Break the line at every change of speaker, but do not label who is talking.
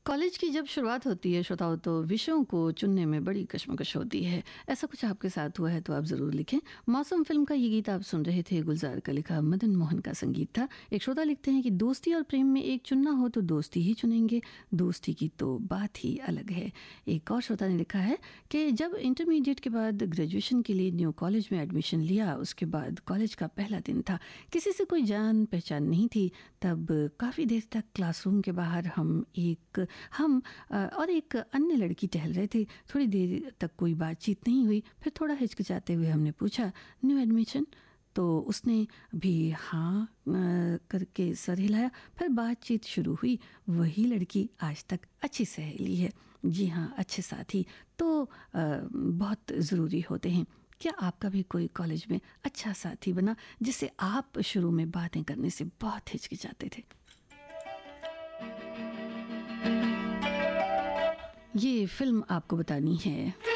College की जब शुरुआत होती है श्रोताओं, तो विषयों को चुनने में बड़ी कश्मकश होती है। ऐसा कुछ आपके साथ हुआ है तो आप ज़रूर लिखें। मौसम फिल्म का ये गीत आप सुन रहे थे, गुलजार का लिखा, मदन मोहन का संगीत था। एक श्रोता लिखते हैं कि दोस्ती और प्रेम में एक चुनना हो तो दोस्ती ही चुनेंगे, दोस्ती की तो बात ही अलग है। एक और श्रोता ने लिखा है कि जब इंटरमीडिएट के बाद ग्रेजुएशन के लिए न्यू कॉलेज में एडमिशन लिया, उसके बाद कॉलेज का पहला दिन था, किसी से कोई जान पहचान नहीं थी। तब काफ़ी देर तक क्लासरूम के बाहर हम और एक अन्य लड़की टहल रहे थे। थोड़ी देर तक कोई बातचीत नहीं हुई। फिर थोड़ा हिचकिचाते हुए हमने पूछा, न्यू एडमिशन? तो उसने भी हाँ करके सर हिलाया। फिर बातचीत शुरू हुई। वही लड़की आज तक अच्छी सहेली है। जी हाँ, अच्छे साथी तो बहुत ज़रूरी होते हैं। क्या आपका भी कोई कॉलेज में अच्छा साथी बना जिससे आप शुरू में बातें करने से बहुत हिचकिचाते थे? ये फिल्म आपको बतानी है।